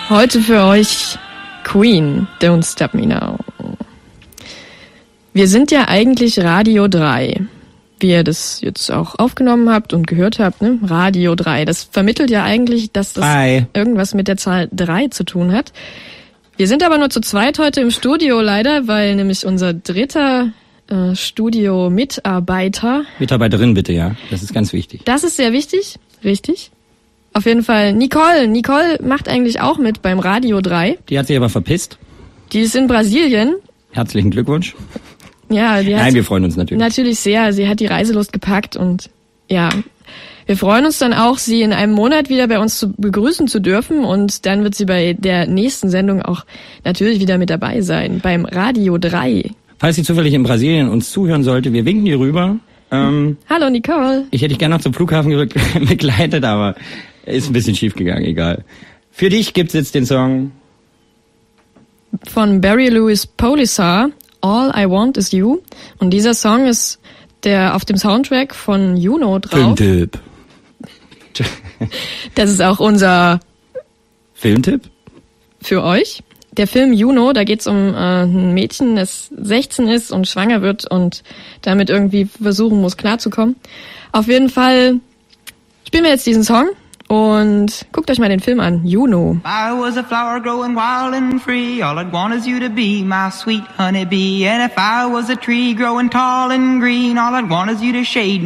Heute für euch Queen, Don't Stop Me Now. Wir sind ja eigentlich Radio 3, wie ihr das jetzt auch aufgenommen habt und gehört habt, ne? Radio 3. Das vermittelt ja eigentlich, dass das irgendwas mit der Zahl 3 zu tun hat. Wir sind aber nur zu zweit heute im Studio leider, weil nämlich unser dritter Studio-Mitarbeiter... Mitarbeiterin bitte, ja. Das ist ganz wichtig. Das ist sehr wichtig, richtig. Auf jeden Fall Nicole. Nicole macht eigentlich auch mit beim Radio 3. Die hat sich aber verpisst. Die ist in Brasilien. Herzlichen Glückwunsch. Ja, Nein, wir freuen uns natürlich. Natürlich sehr. Sie hat die Reiselust gepackt und ja, wir freuen uns dann auch, sie in einem Monat wieder bei uns begrüßen zu dürfen und dann wird sie bei der nächsten Sendung auch natürlich wieder mit dabei sein, beim Radio 3. Falls sie zufällig in Brasilien uns zuhören sollte, wir winken hier rüber. Hallo Nicole. Ich hätte dich gerne noch zum Flughafen begleitet, aber ist ein bisschen schief gegangen, egal. Für dich gibt's jetzt den Song von Barry Louis Polisar, All I Want Is You. Und dieser Song ist auf dem Soundtrack von Juno drauf. Filmtipp. Das ist auch unser Filmtipp für euch. Der Film Juno, da geht's um ein Mädchen, das 16 ist und schwanger wird und damit irgendwie versuchen muss, klarzukommen. Auf jeden Fall spielen wir jetzt diesen Song und guckt euch mal den Film an, Juno. I was a flower growing wild and free. All I'd want is you to be my sweet honeybee. And if I was a tree growing tall and green, all I'd want is you to shade me.